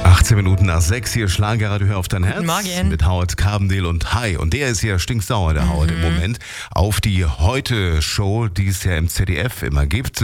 18 Minuten nach 6 hier Schlagerradio, hör auf dein Herz. Guten Morgen. Mit Howard Carbendale und Hi. Und der ist ja stinksauer, der Howard im Moment, auf die Heute-Show, die es ja im ZDF immer gibt.